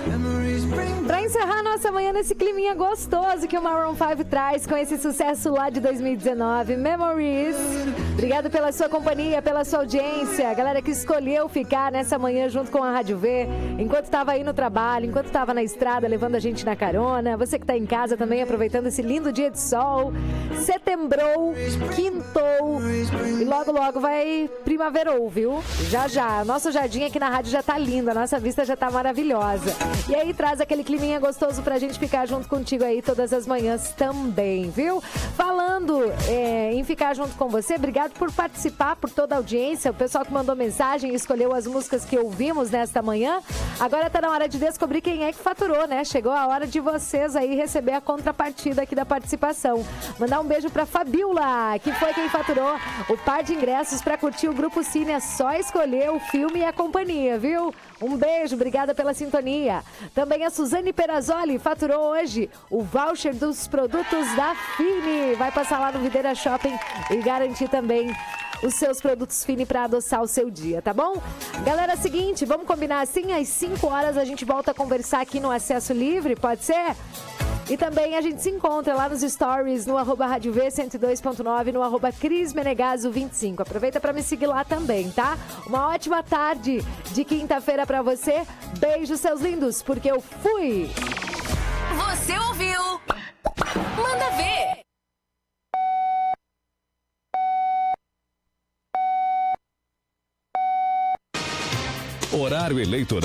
Pra encerrar nossa manhã nesse climinha gostoso que o Maroon 5 traz com esse sucesso lá de 2019, Memories. Obrigado pela sua companhia, pela sua audiência. A galera que escolheu ficar nessa manhã junto com a Rádio V, enquanto estava aí no trabalho, enquanto estava na estrada, levando a gente na carona. Você que está em casa também, aproveitando esse lindo dia de sol. Setembrou, quintou e logo, logo vai primaverou, viu? Já, já. Nosso jardim aqui na rádio já tá lindo, a nossa vista já tá maravilhosa. E aí traz aquele climinha gostoso pra gente ficar junto contigo aí todas as manhãs também, viu? Falando em ficar junto com você, obrigado por participar, por toda a audiência, o pessoal que mandou mensagem e escolheu as músicas que ouvimos nesta manhã. Agora tá na hora de descobrir quem é que faturou, né? Chegou a hora de vocês aí receber a contrapartida aqui da participação. Mandar um beijo pra Fabiola, que foi quem faturou o par de ingressos pra curtir o Grupo Cine. É só escolher o filme e a companhia, viu? Um beijo, obrigada pela sintonia. Também a Suzane Perazzoli faturou hoje o voucher dos produtos da Fini. Vai passar lá no Videira Shopping e garantir também os seus produtos Fini para adoçar o seu dia, tá bom? Galera, seguinte, vamos combinar assim, às 5 horas a gente volta a conversar aqui no Acesso Livre, pode ser? E também a gente se encontra lá nos stories, no @Rádio V 102.9, no @CrisMenegaso25. Aproveita para me seguir lá também, tá? Uma ótima tarde de quinta-feira para você. Beijos, seus lindos, porque eu fui! Você ouviu? Manda ver! Horário eleitoral.